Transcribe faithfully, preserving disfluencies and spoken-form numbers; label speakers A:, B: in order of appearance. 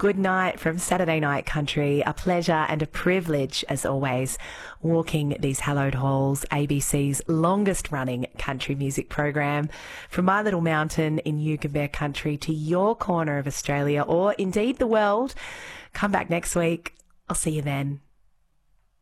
A: good night from Saturday Night Country. A pleasure and a privilege, as always, walking these hallowed halls, A B C's longest-running country music program. From my little mountain in Yugambeh Country to your corner of Australia, or indeed the world. Come back next week. I'll see you then.